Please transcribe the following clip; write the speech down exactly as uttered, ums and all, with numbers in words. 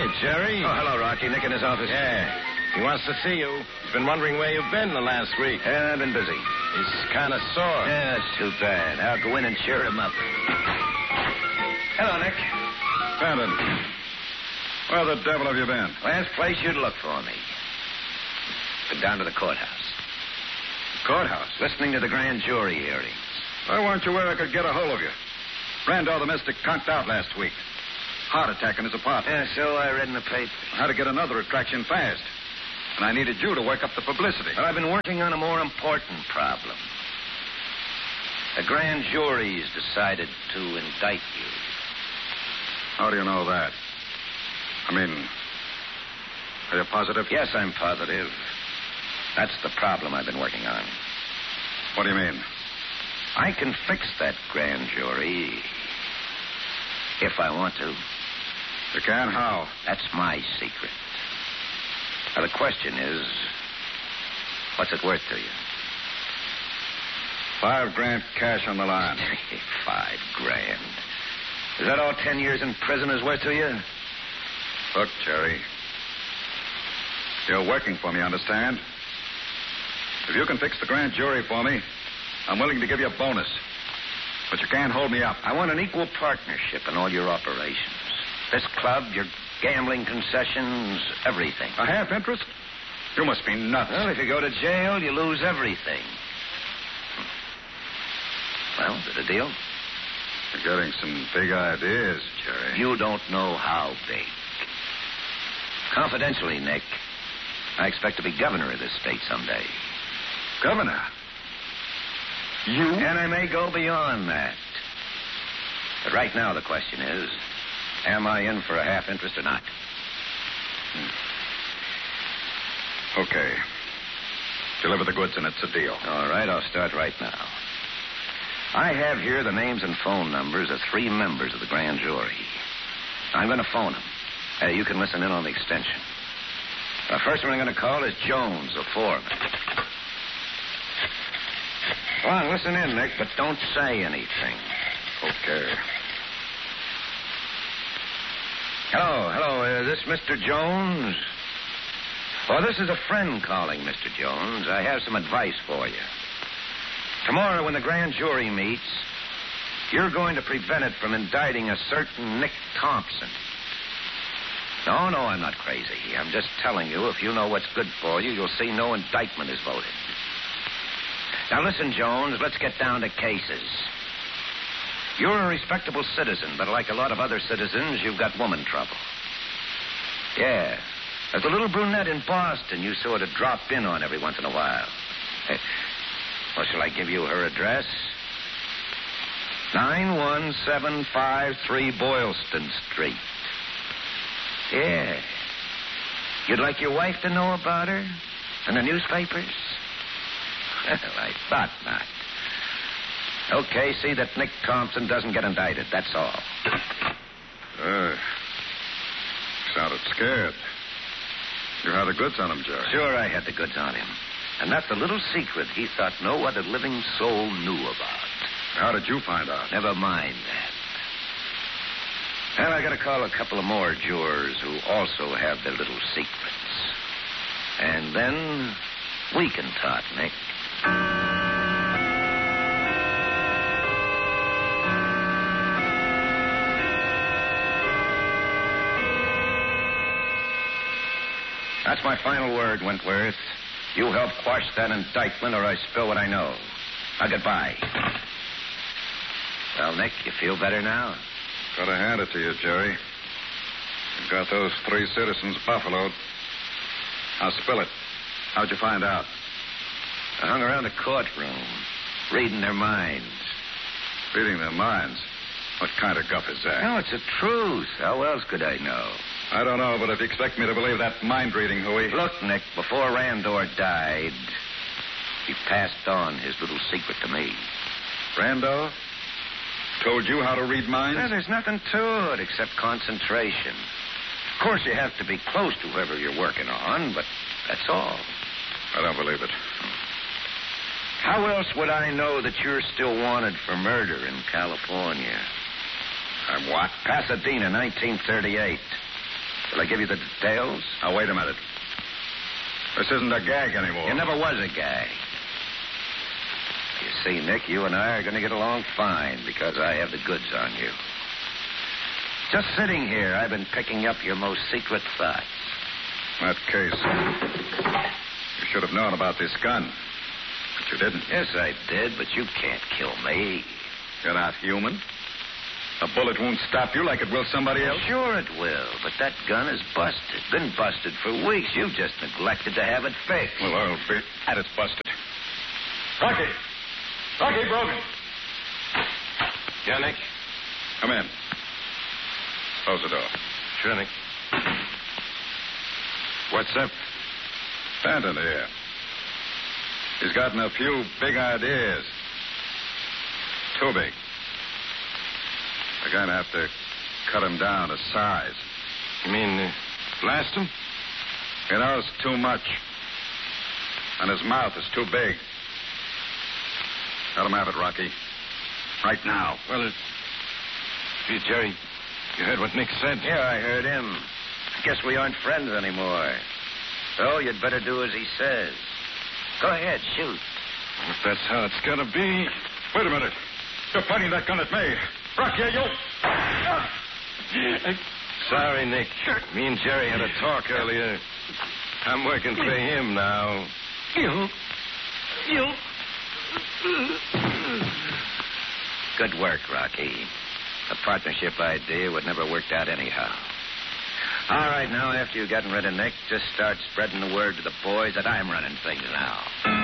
Hey, Jerry. Oh, hello, Rocky. Nick in his office. Yeah. He wants to see you. He's been wondering where you've been the last week. Yeah, I've been busy. He's kind of sore. Yeah, it's too bad. I'll go in and cheer him up. Hello, Nick. Brandon, where the devil have you been? Last place you'd look for me. Been down to the courthouse. Courthouse? Listening to the grand jury hearings. Why weren't you where I could get a hold of you? Randall, the mystic, conked out last week. Heart attack in his apartment. Yeah, so I read in the paper. How to get another attraction fast. And I needed you to work up the publicity. Well, I've been working on a more important problem. The grand jury's decided to indict you. How do you know that? I mean, are you positive? Yes, I'm positive. That's the problem I've been working on. What do you mean? I can fix that grand jury if I want to. You can? How? That's my secret. Now, the question is, what's it worth to you? Five grand cash on the line. Five grand. Is that all ten years in prison is worth to you? Look, Jerry. You're working for me, understand? If you can fix the grand jury for me, I'm willing to give you a bonus. But you can't hold me up. I want an equal partnership in all your operations. This club, your gambling concessions, everything. A half interest? You must be nuts. Well, if you go to jail, you lose everything. Well, is it a deal? You're getting some big ideas, Jerry. You don't know how big. Confidentially, Nick, I expect to be governor of this state someday. Governor? You? And I may go beyond that. But right now the question is, am I in for a half interest or not? Hmm. Okay. Deliver the goods and it's a deal. All right, I'll start right now. I have here the names and phone numbers of three members of the grand jury. I'm going to phone them. Uh, you can listen in on the extension. The first one I'm going to call is Jones, the foreman. Go on, listen in, Nick, but don't say anything. Okay. Hello, hello. Uh, this Mister Jones? Well, this is a friend calling, Mister Jones. I have some advice for you. Tomorrow, when the grand jury meets, you're going to prevent it from indicting a certain Nick Thompson. No, no, I'm not crazy. I'm just telling you, if you know what's good for you, you'll see no indictment is voted. Now, listen, Jones, let's get down to cases. You're a respectable citizen, but like a lot of other citizens, you've got woman trouble. Yeah. There's a little brunette in Boston you sort of drop in on every once in a while. Hey, well, shall I give you her address? nine one seven five three Boylston Street. Yeah. You'd like your wife to know about her? In the newspapers? Well, I thought not. Okay, see that Nick Thompson doesn't get indicted, that's all. Uh, sounded scared. You had the goods on him, Jerry. Sure, I had the goods on him. And that's a little secret he thought no other living soul knew about. How did you find out? Never mind that. And I gotta call a couple of more jurors who also have their little secrets. And then we can talk, Nick. That's my final word, Wentworth. You help quash that indictment or I spill what I know. Now, goodbye. Well, Nick, you feel better now? Gotta hand it to you, Jerry. You've got those three citizens buffaloed. Now, spill it. How'd you find out? I hung around the courtroom, reading their minds. Reading their minds? What kind of guff is that? No, it's the truth. How else could I know? I don't know, but if you expect me to believe that mind reading, Huey... Look, Nick, before Randor died, he passed on his little secret to me. Randor? Told you how to read minds? Well, there's nothing to it except concentration. Of course, you have to be close to whoever you're working on, but that's all. I don't believe it. How else would I know that you're still wanted for murder in California? I'm what? Pasadena, nineteen thirty-eight. Shall I give you the details? Now, wait a minute. This isn't a gag anymore. You never was a guy. You see, Nick, you and I are going to get along fine because I have the goods on you. Just sitting here, I've been picking up your most secret thoughts. In that case, you should have known about this gun. But you didn't. Yes, I did, but you can't kill me. You're not human. A bullet won't stop you like it will somebody else. Sure it will, but that gun is busted. Been busted for weeks. You've just neglected to have it fixed. Well, I'll be at it's busted. Rocky! Rocky Brogan! Yeah, Nick? Come in. Close the door. Sure, Nick. What's up? Stanton here. He's gotten a few big ideas. Too big. We're going to have to cut him down to size. You mean uh, blast him? He knows too much. And his mouth is too big. Let him have it, Rocky. Right now. Well, it... Gee, Jerry, you heard what Nick said? Yeah, I heard him. I guess we aren't friends anymore. So you'd better do as he says. Go ahead, shoot. If that's how it's got to be. Wait a minute. You're pointing that gun at me. Rocky, you... Sorry, Nick. Me and Jerry had a talk earlier. I'm working for him now. You. You. Good work, Rocky. The partnership idea would never worked out anyhow. All right, now, after you've gotten rid of Nick, just start spreading the word to the boys that I'm running things now.